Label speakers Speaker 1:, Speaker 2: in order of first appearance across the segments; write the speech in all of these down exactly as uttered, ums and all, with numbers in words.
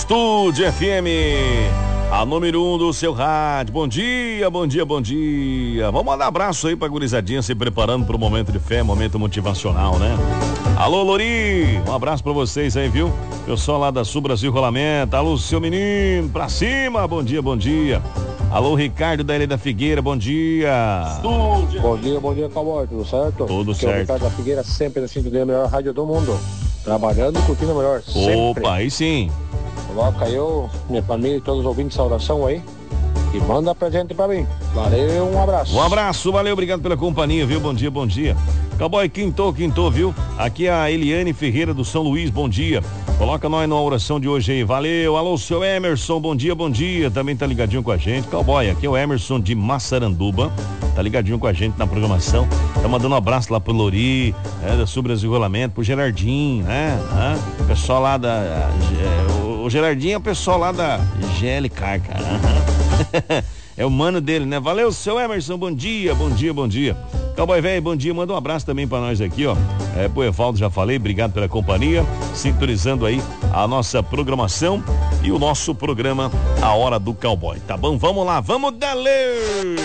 Speaker 1: Estúdio F M, a número um do seu rádio. Bom dia, bom dia, bom dia. Vamos mandar abraço aí pra gurizadinha se preparando pro momento de fé, momento motivacional, né? Alô, Lori, um abraço pra vocês aí, viu? Pessoal lá da Sul Brasil Rolamento. Alô, seu menino, pra cima, bom dia, bom dia. Alô, Ricardo da Ilha da Figueira, bom dia.
Speaker 2: Estúdio. Bom dia, bom dia, Cowboy, tudo certo?
Speaker 1: Tudo
Speaker 2: Aqui
Speaker 1: certo.
Speaker 2: É o Ricardo da Figueira, sempre na sintonia, a melhor rádio do mundo. Trabalhando e curtindo a melhor, sempre.
Speaker 1: Opa, aí sim.
Speaker 2: Coloca eu, minha família e todos os ouvintes, saudação aí. E manda presente pra mim. Valeu, um abraço.
Speaker 1: Um abraço, valeu, obrigado pela companhia, viu? Bom dia, bom dia. Cowboy, quintou, quintou, viu? Aqui é a Eliane Ferreira do São Luís, bom dia. Coloca nós na oração de hoje aí, valeu. Alô, seu Emerson, bom dia, bom dia. Também tá ligadinho com a gente. Cowboy, aqui é o Emerson de Massaranduba, tá ligadinho com a gente na programação. Tá mandando um abraço lá pro Lori, é, da Sul Brasil Rolamento, pro Gerardinho, né? Ah, o pessoal lá da... É, o Gerardinho é o pessoal lá da G L Car, cara. É o mano dele, né? Valeu, seu Emerson, bom dia, bom dia, bom dia. Cowboy velho, bom dia, manda um abraço também pra nós aqui, ó. É, pro Evaldo, já falei, obrigado pela companhia, sintonizando aí a nossa programação e o nosso programa A Hora do Cowboy, tá bom? Vamos lá, vamos dale!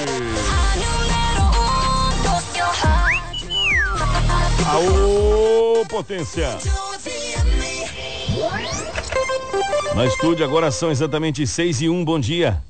Speaker 1: Aô, potência! No estúdio agora são exatamente seis e um, bom dia.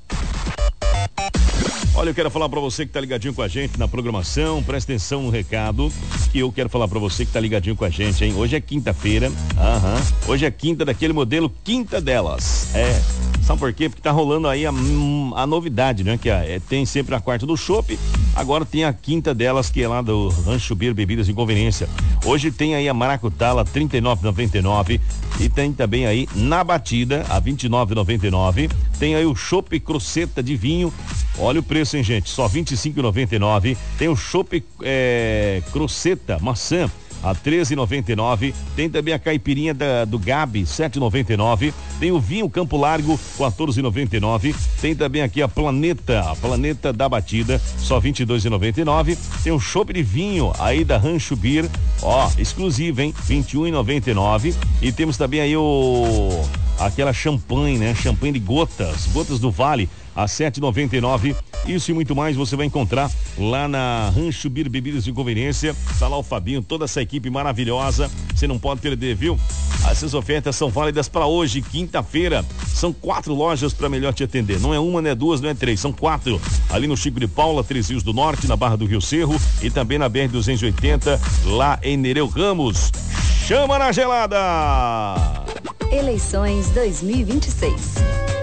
Speaker 1: Olha, eu quero falar pra você que tá ligadinho com a gente na programação, presta atenção no recado que eu quero falar pra você que tá ligadinho com a gente, hein? Hoje é quinta-feira, aham, hoje é quinta daquele modelo Quinta Delas, é, sabe por quê? Porque tá rolando aí a, a novidade, né? Que é, tem sempre a quarta do chopp, agora tem a Quinta Delas, que é lá do Rancho Bir Bebidas e Conveniência. Hoje tem aí a Maracutala, trinta e nove e noventa e nove, e tem também aí na batida, a vinte e nove e noventa e nove, tem aí o chopp Croceta de vinho. Olha o preço, hein, gente? Só vinte e cinco e noventa e nove. Tem o chopp é, Croceta maçã a treze e noventa e nove. Tem também a caipirinha da, do Gabi, sete e noventa e nove. Tem o vinho Campo Largo, quatorze e noventa e nove. Tem também aqui a Planeta, a Planeta da Batida, só vinte e dois e noventa e nove. Tem o chopp de vinho aí da Rancho Bir, ó, exclusivo, hein? vinte e um e noventa e nove. E temos também aí o aquela champanhe, né? Champanhe de gotas, gotas do Vale, a sete e noventa e nove. Isso e muito mais você vai encontrar lá na Rancho Bir Bebidas de Conveniência. Tá lá o Fabinho, toda essa equipe maravilhosa. Você não pode perder, viu? Essas ofertas são válidas para hoje, quinta-feira. São quatro lojas para melhor te atender. Não é uma, não é duas, não é três, são quatro. Ali no Chico de Paula, Três Rios do Norte, na Barra do Rio Cerro e também na B R duzentos e oitenta, lá em Nereu Ramos. Chama na gelada!
Speaker 3: Eleições dois mil e vinte e seis.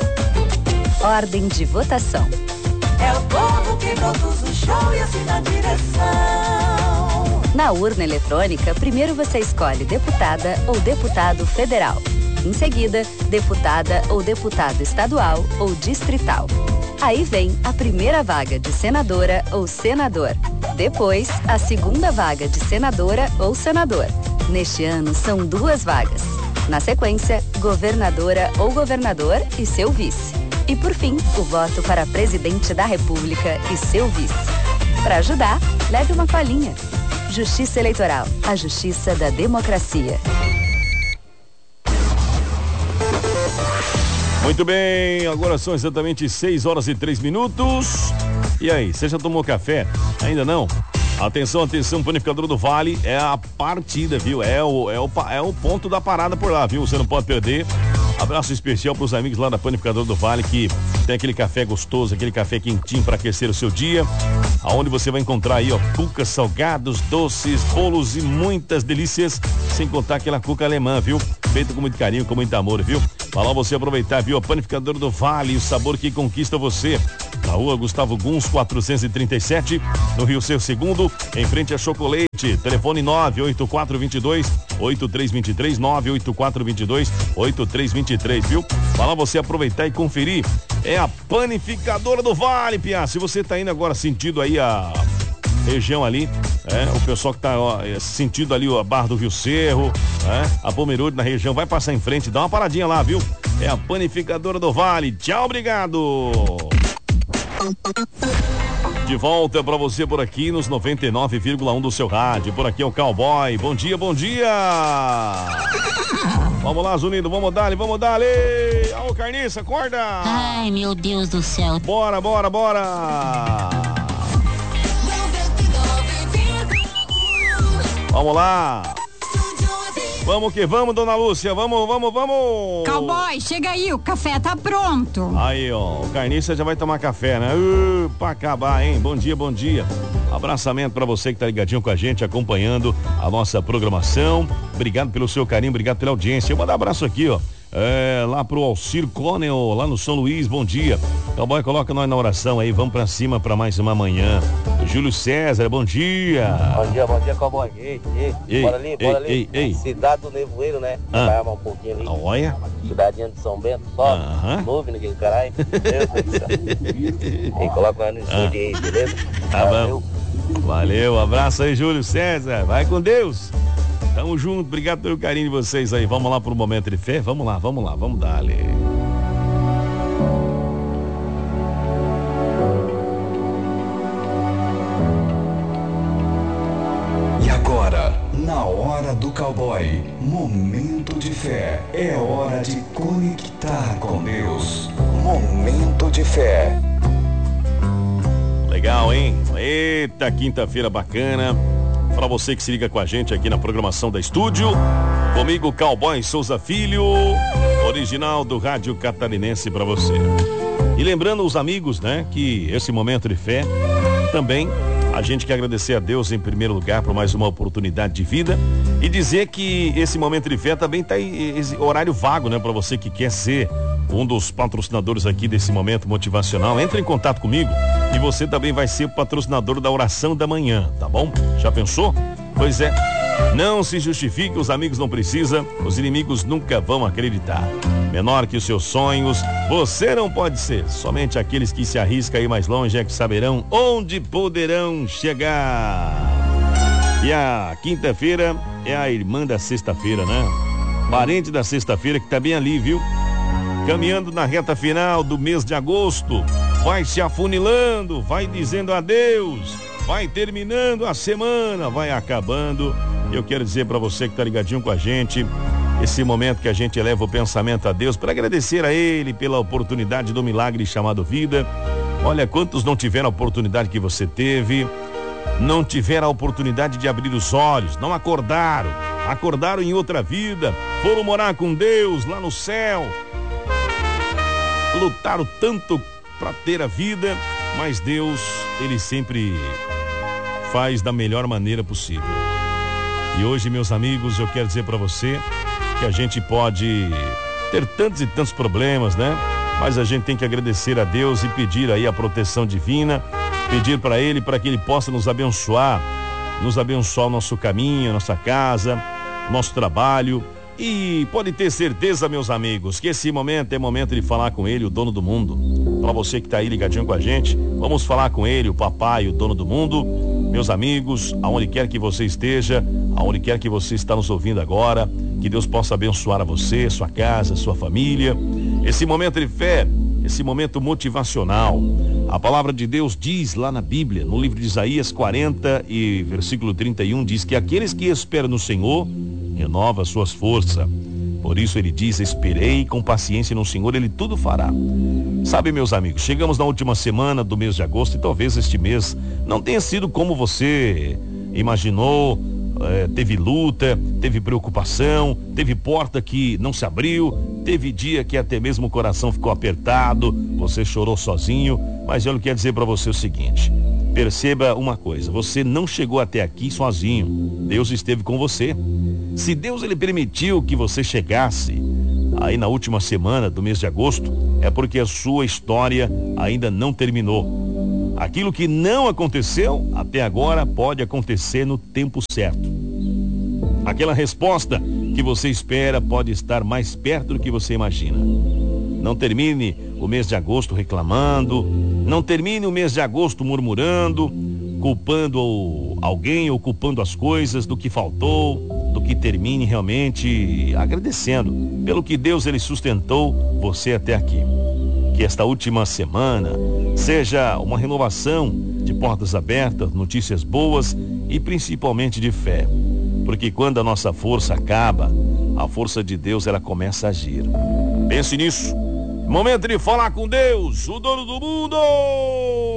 Speaker 3: Ordem de votação.
Speaker 4: É o povo que produz o show e assim na direção.
Speaker 3: Na urna eletrônica, primeiro você escolhe deputada ou deputado federal. Em seguida, deputada ou deputado estadual ou distrital. Aí vem a primeira vaga de senadora ou senador. Depois, a segunda vaga de senadora ou senador. Neste ano, são duas vagas. Na sequência, governadora ou governador e seu vice. E por fim, o voto para presidente da República e seu vice. Para ajudar, leve uma colinha. Justiça Eleitoral, a justiça da democracia.
Speaker 1: Muito bem, agora são exatamente seis horas e três minutos. E aí, você já tomou café? Ainda não? Atenção, atenção, Panificador do Vale, é a partida, viu? É o, é o, é o ponto da parada por lá, viu? Você não pode perder. Abraço especial para os amigos lá da Panificador do Vale, que tem aquele café gostoso, aquele café quentinho para aquecer o seu dia, aonde você vai encontrar aí, ó, cucas, salgados, doces, bolos e muitas delícias, sem contar aquela cuca alemã, viu? Feita com muito carinho, com muito amor, viu? Pra lá você aproveitar, viu? A Panificador do Vale, o sabor que conquista você. Na rua Gustavo Guns, quatrocentos e trinta e sete, no Rio Cerro Segundo, em frente a Chocolate. Telefone nove oito quatro dois dois, oito três dois três, nove oito quatro dois dois, oito três dois três, viu? Pra lá você aproveitar e conferir. É a Panificadora do Vale, Pia. Se você tá indo agora sentido aí a região ali, é, o pessoal que tá ó, sentido ali a Barra do Rio Cerro, é, a Pomerode na região, vai passar em frente, dá uma paradinha lá, viu? É a Panificadora do Vale. Tchau, obrigado! De volta pra você por aqui nos noventa e nove vírgula um do seu rádio. Por aqui é o Cowboy. Bom dia, bom dia! Vamos lá, Zunido, vamos dar, vamos dar. Ô, Carniça, acorda!
Speaker 5: Ai, meu Deus do céu.
Speaker 1: Bora, bora, bora! Vamos lá! Vamos que vamos, dona Lúcia, vamos, vamos, vamos!
Speaker 6: Cowboy, chega aí, o café tá pronto.
Speaker 1: Aí, ó, o Carniça já vai tomar café, né? Uh, pra acabar, hein? Bom dia, bom dia. Abraçamento pra você que tá ligadinho com a gente, acompanhando a nossa programação. Obrigado pelo seu carinho, obrigado pela audiência. Eu vou dar um abraço aqui, ó. É, lá pro Alcir Conel, lá no São Luís, bom dia. Cowboy, coloca nós na oração aí, vamos pra cima pra mais uma manhã. O Júlio César, bom dia.
Speaker 7: Bom dia, bom dia, Cowboy. Ei, ei,
Speaker 1: ei
Speaker 7: bora ali, bora
Speaker 1: ei,
Speaker 7: ali.
Speaker 1: Ei, ei.
Speaker 7: Cidade do Nevoeiro, né?
Speaker 1: Ah.
Speaker 7: Vai amar um pouquinho ali.
Speaker 1: Olha.
Speaker 7: Cidadinha de São Bento, só.
Speaker 1: Aham.
Speaker 7: Nuvem naquele caralho. Meu Deus do céu. E coloca nós no estúdio aí, beleza?
Speaker 1: Tá bom. Valeu, abraço aí, Júlio César. Vai com Deus. Tamo junto, obrigado pelo carinho de vocês aí. Vamos lá pro Momento de Fé? Vamos lá, vamos lá, vamos dar ali.
Speaker 8: E agora, na hora do cowboy, Momento de Fé. É hora de conectar com Deus. Momento de Fé.
Speaker 1: Legal, hein? Eita, quinta-feira bacana. Para você que se liga com a gente aqui na programação da Estúdio, comigo, Cowboy Souza Filho, original do Rádio Catarinense para você. E lembrando os amigos, né, que esse Momento de Fé também a gente quer agradecer a Deus em primeiro lugar por mais uma oportunidade de vida e dizer que esse Momento de Fé também tá em esse horário vago, né, para você que quer ser um dos patrocinadores aqui desse momento motivacional. Entre em contato comigo e você também vai ser o patrocinador da oração da manhã, tá bom? Já pensou? Pois é, não se justifique, os amigos não precisam, os inimigos nunca vão acreditar. Menor que os seus sonhos, você não pode ser. Somente aqueles que se arriscam a ir mais longe é que saberão onde poderão chegar. E a quinta-feira é a irmã da sexta-feira, né? Parente da sexta-feira que tá bem ali, viu? Caminhando na reta final do mês de agosto, vai se afunilando, vai dizendo adeus, vai terminando a semana, vai acabando. Eu quero dizer para você que tá ligadinho com a gente, esse momento que a gente eleva o pensamento a Deus para agradecer a Ele pela oportunidade do milagre chamado vida. Olha, quantos não tiveram a oportunidade que você teve, não tiveram a oportunidade de abrir os olhos, não acordaram, acordaram em outra vida, foram morar com Deus lá no céu. Lutaram tanto para ter a vida, mas Deus, Ele sempre faz da melhor maneira possível. E hoje, meus amigos, eu quero dizer para você que a gente pode ter tantos e tantos problemas, né? Mas a gente tem que agradecer a Deus e pedir aí a proteção divina, pedir para Ele para que Ele possa nos abençoar, nos abençoar o nosso caminho, a nossa casa, nosso trabalho. E pode ter certeza, meus amigos, que esse momento é momento de falar com Ele, o dono do mundo. Para você que está aí ligadinho com a gente, vamos falar com Ele, o papai, o dono do mundo. Meus amigos, aonde quer que você esteja, aonde quer que você está nos ouvindo agora, que Deus possa abençoar a você, sua casa, sua família. Esse momento de fé, esse momento motivacional. A palavra de Deus diz lá na Bíblia, no livro de Isaías quarenta e versículo trinta e um, diz que aqueles que esperam no Senhor renova suas forças. Por isso ele diz: esperei com paciência no Senhor, Ele tudo fará. Sabe, meus amigos, chegamos na última semana do mês de agosto e talvez este mês não tenha sido como você imaginou. É, teve luta, teve preocupação, teve porta que não se abriu, teve dia que até mesmo o coração ficou apertado, você chorou sozinho. Mas eu quero dizer para você o seguinte: perceba uma coisa, você não chegou até aqui sozinho, Deus esteve com você. Se Deus ele permitiu que você chegasse aí na última semana do mês de agosto, é porque a sua história ainda não terminou. Aquilo que não aconteceu até agora pode acontecer no tempo certo. Aquela resposta que você espera pode estar mais perto do que você imagina. Não termine o mês de agosto reclamando, não termine o mês de agosto murmurando, culpando alguém ou culpando as coisas do que faltou, do que termine realmente agradecendo pelo que Deus ele sustentou você até aqui. Que esta última semana seja uma renovação de portas abertas, notícias boas e principalmente de fé. Porque quando a nossa força acaba, a força de Deus ela começa a agir. Pense nisso. Momento de falar com Deus, o dono do mundo.